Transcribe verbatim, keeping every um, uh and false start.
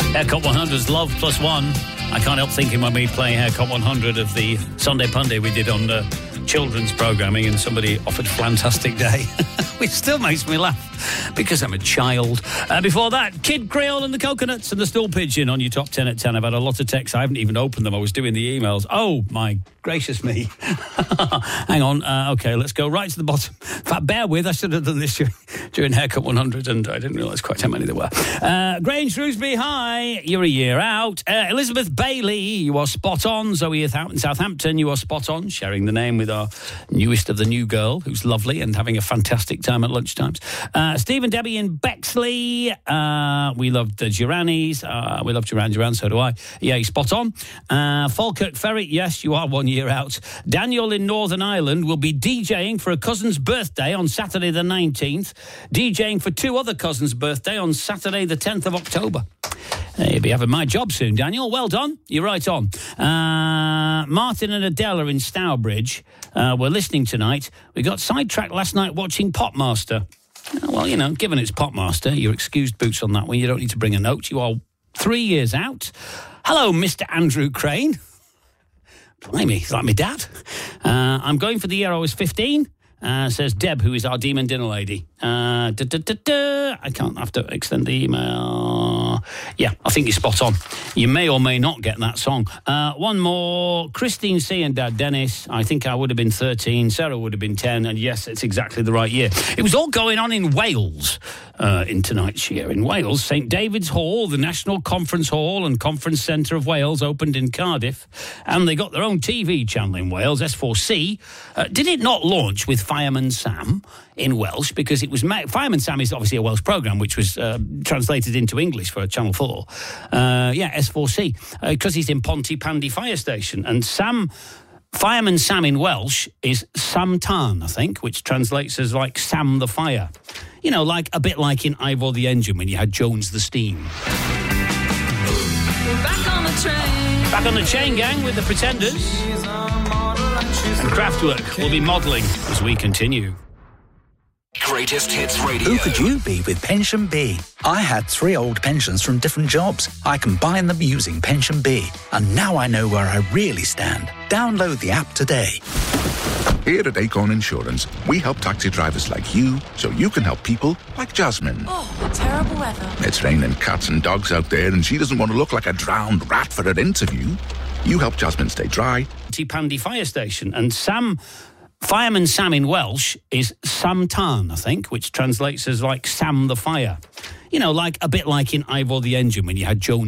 Haircut one hundred's Love Plus One. I can't help thinking when we play Haircut one hundred of the Sunday Punday we did on uh, children's programming, and somebody offered Fantastic Day, which still makes me laugh because I'm a child. Uh, before that, Kid Creole and the Coconuts and the Stool Pigeon on your top ten at ten. I've had a lot of texts. I haven't even opened them. I was doing the emails. Oh, my gracious me. Hang on. Uh, OK, let's go right to the bottom. In fact, bear with. I should have done this during, during Haircut one hundred, and I didn't realise quite how many there were. Uh, Grange Shrewsbury, hi. You're a year out. Uh, Elizabeth Bailey, you are spot on. Zoe out in Southampton, you are spot on. Sharing the name with our newest of the new girl, who's lovely and having a fantastic time at lunchtimes. Uh, Steve and Debbie in Bexley. Uh, we love the Duranis. Uh, we love Duran Duran, so do I. Yeah, spot on. Uh, Falkirk Ferry, yes, you are one year out. Daniel in Northern Ireland will be DJing for a cousin's birthday on Saturday the nineteenth. DJing for two other cousins' birthday on Saturday the tenth of October. Uh, you'll be having my job soon, Daniel. Well done. You're right on. Uh, Martin and Adele are in Stourbridge. Uh, we're listening tonight. We got sidetracked last night watching Popmaster. Uh, well, you know, given it's Popmaster, you're excused boots on that one. You don't need to bring a note. You are three years out. Hello, Mister Andrew Crane. Blimey, he's like my dad. Uh, I'm going for the year I was fifteen. Uh, says Deb, who is our demon dinner lady. Uh, da, da, da, da. I can't have to extend the email. Yeah, I think you're spot on. You may or may not get that song. Uh, one more. Christine C. and Dad Dennis. I think I would have been thirteen. Sarah would have been ten. And yes, it's exactly the right year. It was all going on in Wales uh, in tonight's year. In Wales, Saint David's Hall, the National Conference Hall and Conference Centre of Wales, opened in Cardiff. And they got their own T V channel in Wales, S four C. Uh, did it not launch with Fireman Sam in Welsh? Because it was ma- Fireman Sam is obviously a Welsh programme which was uh, translated into English for Channel four. Uh, yeah, S four C, because uh, he's in Pontypandy Fire Station. And Sam, Fireman Sam in Welsh is Sam Tan, I think, which translates as like Sam the Fire. You know, like a bit like in Ivor the Engine when you had Jones the Steam. We're back on the train. Back on the chain gang with the Pretenders. And Kraftwerk will be modelling as we continue. Greatest Hits Radio. Who could you be with Pension B? I had three old pensions from different jobs. I combined them using Pension B, and now I know where I really stand. Download the app today. Here at Acorn Insurance, we help taxi drivers like you so you can help people like Jasmine. Oh, terrible weather. It's raining cats and dogs out there, and she doesn't want to look like a drowned rat for her interview. You help Jasmine stay dry. Pontypandy Fire Station. And Sam, Fireman Sam in Welsh is Sam Tan, I think, which translates as like Sam the Fire. You know, like a bit like in Ivor the Engine when you had Jones